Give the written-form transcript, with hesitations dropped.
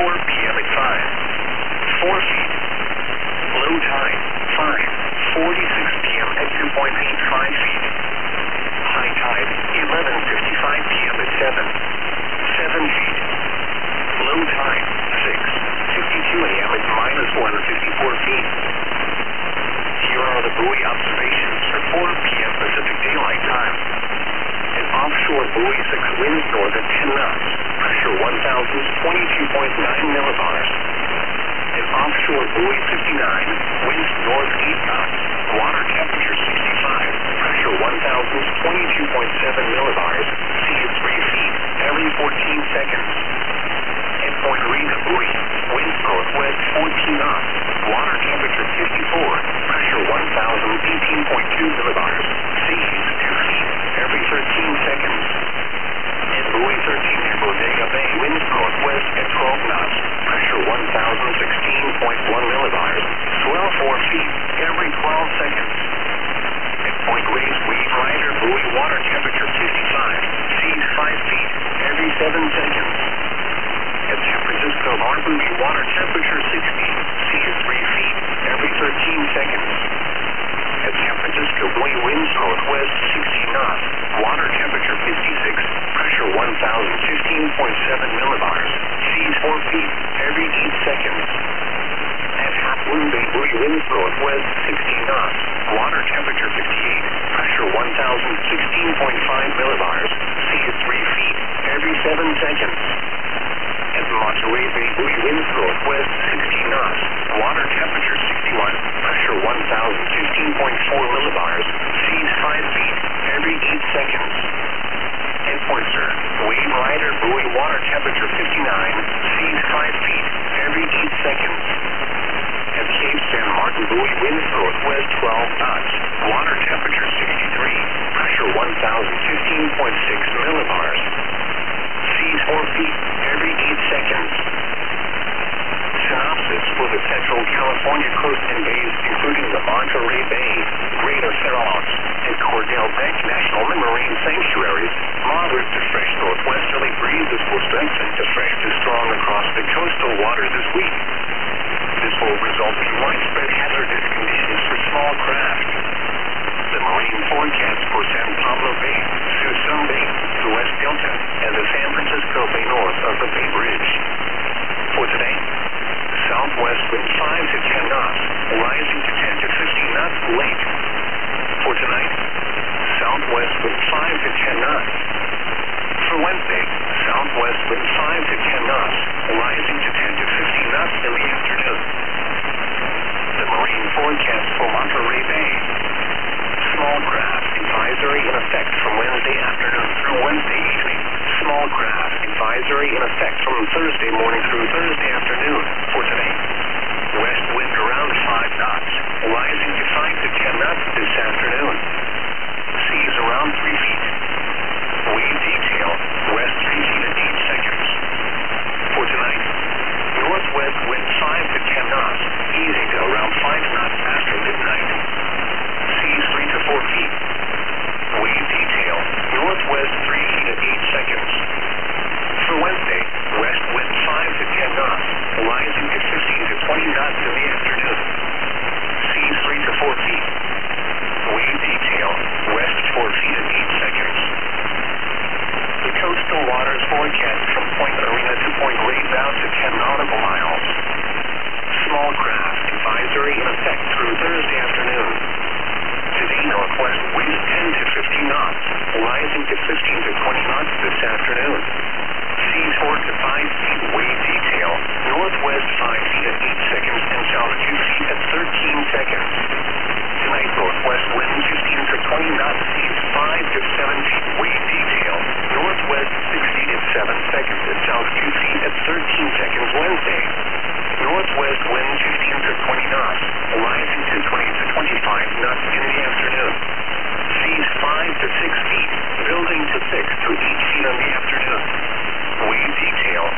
4 p.m. at 5, 4 feet. Low tide, 5:46 p.m. at 2.85 feet. High tide, 11:55 p.m. at 7 feet. Low tide, 6:52 a.m. at -154 feet. Here are the buoy observations for 4 p.m. Pacific Daylight Time. An offshore buoy 6 winds north at 10 knots, pressure 1,022.9 millibars. An offshore buoy 59, winds north 8 knots, water temperature 65, pressure 1,022.7 millibars, sea at 3 feet, every 14 seconds. At Point Rena buoy, winds northwest 14 knots, water temperature 54, pressure 1,018.2 millibars, seas 2 feet, every 13 seconds. At buoy 13 near Bodega Bay, winds northwest at 12 knots, pressure 1,016.1 millibars, swell 4 feet, every 12 seconds. At Point Reyes Wave Rider buoy, water temperature 55, seas 5 feet, every 7 seconds. At San Francisco Harbor buoy, water temperature 60, seas 3 feet, every 13 seconds. At San Francisco buoy, winds northwest 60 knots, water temperature 56, pressure 1,015.7 millibars, seas 4 feet, every 8 seconds. At Half Moon Bay buoy, winds northwest 60 knots, water temperature 58, pressure 1,016.5 millibars, seas 3 feet, every 7 seconds. At Monterey Bay buoy, winds northwest 60 knots, water temperature 61, pressure 1,015.4 millibars, seas 5 feet, every 8 seconds. At Pointer, Wave Rider buoy, water temperature 59, seas 5 feet, every 8 seconds. At Cape San Martin buoy, winds northwest 12 knots, water temperature 63, pressure 1,015.6 millibars, seas 4 feet, every 8 seconds. Synopsis for the Central California coast and bays, including the Monterey Bay, Greater Farallons, and Cordell Branch National Marine Sanctuaries. Moderate to fresh northwesterly breezes will strengthen to fresh to strong across the coastal waters this week. This will result in widespread hazardous conditions for small craft. The marine forecast for San Pablo Bay, Suisun Bay, the West Delta, and the San Francisco Bay north of the Bay Bridge. For today, southwest wind 5 to 10 knots, rising to 10 to 15 knots late. For tonight, southwest wind 5 to 10 knots. For Wednesday, southwest wind 5 to 10 knots, rising to 10 to 15 knots in the afternoon. The marine forecast for Monterey Bay. Small craft advisory in effect from Wednesday afternoon through Wednesday evening. Small craft advisory in effect from Thursday morning through Thursday afternoon. For today, west wind around 5 knots, rising to 5 to 10 knots this afternoon. Seas around 3 feet. Wave detail, west 3 feet at 8 seconds. For tonight, northwest wind 5 to 10 knots, easing to around 5 knots after midnight. Seas 3 to 4 feet. Wave detail, northwest 3 feet at 8 seconds. For Wednesday, west wind 5 to 10 knots, rising to 15 to 20 knots in the afternoon. Seas 3 to 4 feet. Wave detail, west 4 feet at 8 seconds. The coastal waters forecast from Point Arena to Point Reyes out to 10 nautical miles. Small craft advisory in effect through Thursday afternoon. Today, northwest wind 10 to 15 knots, rising to 15 to 20 knots this afternoon. Seas 4 to 5 feet, wave detail, northwest 5 feet at 8 seconds and south 2 feet at 13 seconds. Tonight, northwest wind 15 to 20 knots, seas 5 to 7 feet, wave detail, northwest 6 feet at 7 seconds and south 2 feet at 13 seconds. Wednesday, northwest wind 15 to 20 knots, rising to 20 to 25 knots in the afternoon. Seas 5 to 6 feet, building to 6 to 8 feet in the afternoon. Wave detail,